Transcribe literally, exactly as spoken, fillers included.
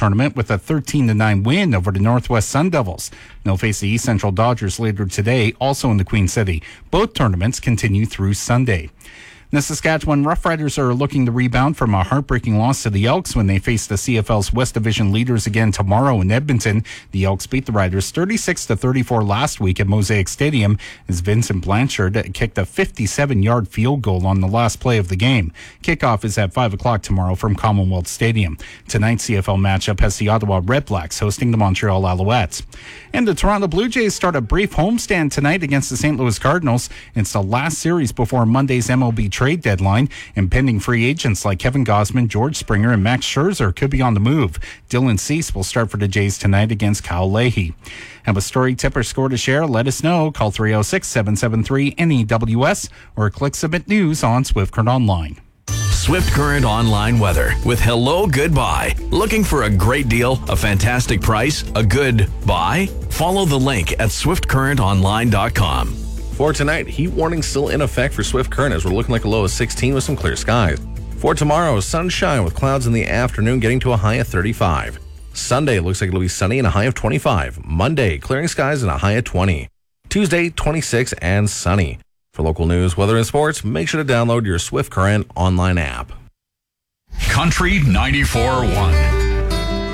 tournament with a thirteen to nine win over the Northwest Sun Devils. They'll face the East Central Dodgers later today, also in the Queen City. Both tournaments continue through Sunday. The Saskatchewan Roughriders are looking to rebound from a heartbreaking loss to the Elks when they face the C F L's West Division leaders again tomorrow in Edmonton. The Elks beat the Riders thirty-six to thirty-four last week at Mosaic Stadium as Vincent Blanchard kicked a fifty-seven-yard field goal on the last play of the game. Kickoff is at five o'clock tomorrow from Commonwealth Stadium. Tonight's C F L matchup has the Ottawa Redblacks hosting the Montreal Alouettes. And the Toronto Blue Jays start a brief homestand tonight against the Saint Louis Cardinals. It's the last series before Monday's M L B trade deadline, and pending free agents like Kevin Gausman, George Springer, and Max Scherzer could be on the move. Dylan Cease will start for the Jays tonight against Kyle Leahy. Have a story, tip, or score to share? Let us know. Call three oh six, seven seven three, N E W S or click Submit News on Swift Current Online. Swift Current Online weather with Hello Goodbye. Looking for a great deal, a fantastic price, a good buy? Follow the link at swift current online dot com. For tonight, heat warning still in effect for Swift Current as we're looking like a low of sixteen with some clear skies. For tomorrow, sunshine with clouds in the afternoon getting to a high of thirty-five. Sunday looks like it'll be sunny and a high of twenty-five. Monday, clearing skies and a high of twenty. Tuesday, twenty-six and sunny. For local news, weather, and sports, make sure to download your Swift Current online app. Country ninety-four point one.